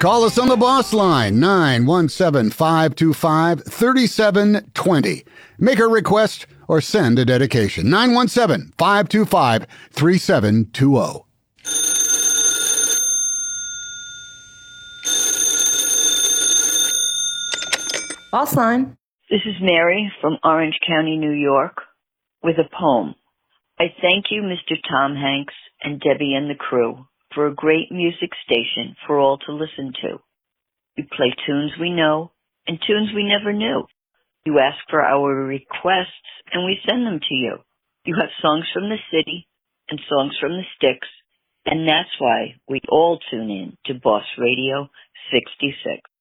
Call us on the Boss Line, 917-525-3720. Make a request or send a dedication, 917-525-3720. Boss Line. This is Mary from Orange County, New York, with a poem. I thank you, Mr. Tom Hanks and Debbie and the crew, for a great music station for all to listen to. You play tunes we know and tunes we never knew. You ask for our requests and we send them to you. You have songs from the city and songs from the sticks, and that's why we all tune in to Boss Radio 66.